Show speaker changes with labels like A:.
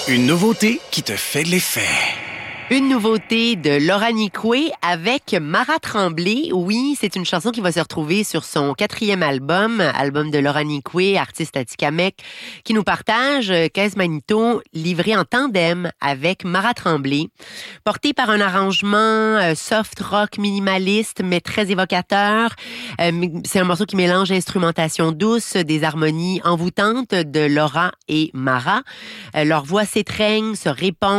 A: Une nouveauté qui te fait de l'effet.
B: Une nouveauté de Laura Nicoué avec Mara Tremblay. Oui, c'est une chanson qui va se retrouver sur son 4e album de Laura Nicoué, artiste atikamekw, qui nous partage Kez Manito, livré en tandem avec Mara Tremblay. Porté par un arrangement soft rock minimaliste, mais très évocateur. C'est un morceau qui mélange instrumentation douce, des harmonies envoûtantes de Laura et Mara. Leurs voix s'étreignent, se répondent,